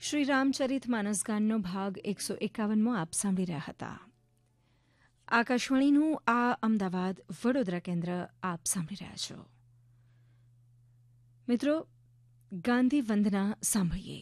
શ્રી રામચરિત માનસગાનનો ભાગ 151 આપ સાંભળી રહ્યા હતા. આકાશવાણીનું આ અમદાવાદ વડોદરા કેન્દ્ર આપ સાંભળી રહ્યા છો. મિત્રો, ગાંધી વંદના સાંભળીએ.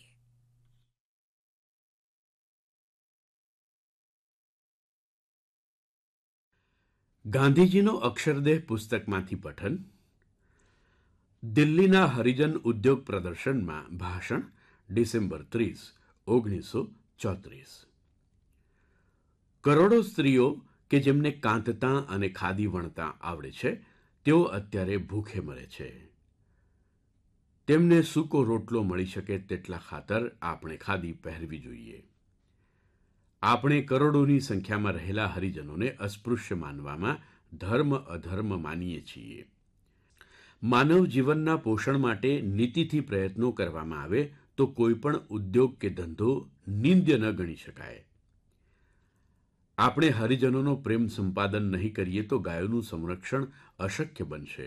ગાંધીજીનો અક્ષરદેહ પુસ્તકમાંથી પઠન. દિલ્હીના હરિજન ઉદ્યોગ પ્રદર્શનમાં ભાષણ ડિસેમ્બર 30, 1934. કરોડો સ્ત્રીઓ કે જેમને કાંતતા અને ખાદી વણતા આવડે છે તેઓ અત્યારે ભૂખે મરે છે. તેમને સૂકો રોટલો મળી શકે તેટલા ખાતર આપણે ખાદી પહેરવી જોઈએ. આપણે કરોડોની સંખ્યામાં રહેલા હરિજનોને અસ્પૃશ્ય માનવામાં ધર્મ અધર્મ માનીએ છીએ. માનવ જીવનના પોષણ માટે નીતિથી પ્રયત્નો કરવામાં આવે તો કોઈ પણ ઉદ્યોગ કે ધંધો નિંદ્ય ન ગણી શકાય. આપણે હરિજનોનો પ્રેમ સંપાદન નહીં કરીએ તો ગાયોનું સંરક્ષણ અશક્ય બનશે.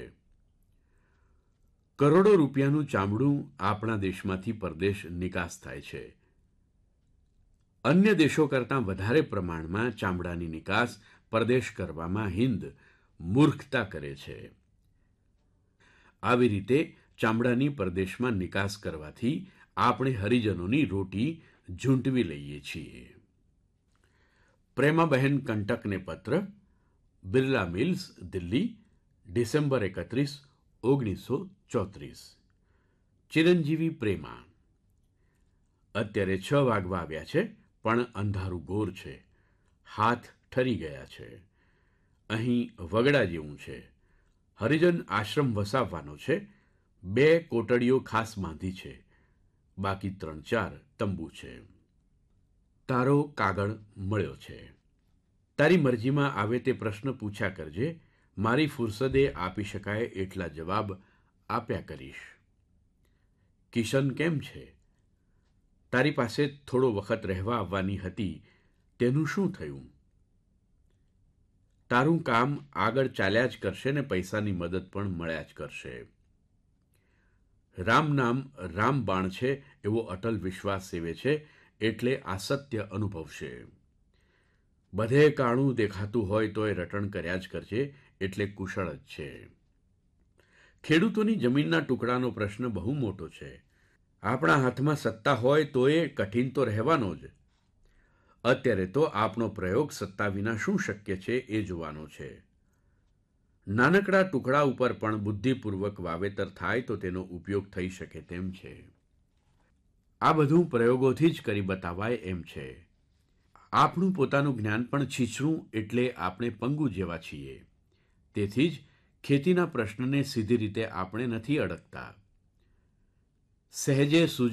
કરોડો રૂપિયાનું ચામડું આપણા દેશમાંથી પરદેશ નિકાસ થાય છે. અન્ય દેશો કરતાં વધારે પ્રમાણમાં ચામડાની નિકાસ પરદેશ કરવામાં હિન્દ મૂર્ખતા કરે છે. આવી રીતે ચામડાની પરદેશમાં નિકાસ કરવાથી આપણે હરિજનોની રોટી ઝૂંટવી લઈએ છીએ. પ્રેમાબહેન કંટકને પત્ર. Birla mills, Delhi, December 31, 1934. ચિરંજીવી પ્રેમા. અત્યારે 6 વાગવા આવ્યા છે પણ અંધારું ઘોર છે. હાથ ઠરી ગયા છે. અહીં વગડા જેવું છે. હરિજન આશ્રમ વસાવવાનો છે. 2 કોટડીઓ ખાસ બાંધી છે. બાકી 3-4 તંબુ છે. તારો કાગળ મળ્યો છે. તારી મરજીમાં આવે તે પ્રશ્ન પૂછ્યા કરજે. મારી ફુરસદે આપી શકાય એટલા જવાબ આપ્યા કરીશ. કિશન કેમ છે? તારી પાસે થોડો વખત રહેવા આવવાની હતી, તેનું શું થયું? તારું કામ આગળ ચાલ્યા જ કરશે ને પૈસાની મદદ પણ મળ્યા જ કરશે. રામ નામ રામબાણ છે એવો અટલ વિશ્વાસ સેવે છે એટલે આ સત્ય અનુભવશે. બધે કાણું દેખાતું હોય તોય રટણ કર્યા જ કરજે એટલે કુશળ જ છે. ખેડૂતોની જમીનના ટુકડાનો પ્રશ્ન બહુ મોટો છે. આપણા હાથમાં સત્તા હોય તોય કઠિન તો રહેવાનો જ. અત્યારે તો આપણો પ્રયોગ સત્તા વિના શું શક્ય છે એ જોવાનો છે. નાનકડા ટુકડા ઉપર પણ બુદ્ધિપૂર્વક વાવેતર થાય તો તેનો ઉપયોગ થઈ શકે તેમ છે. આ બધું પ્રયોગોથી જ કરી બતાવાય એમ છે. આપણું પોતાનું જ્ઞાન પણ છીછરું એટલે આપણે પંગુ જેવા છીએ. તેથી જ ખેતીના પ્રશ્નને સીધી રીતે આપણે નથી અડકતા. સહેજે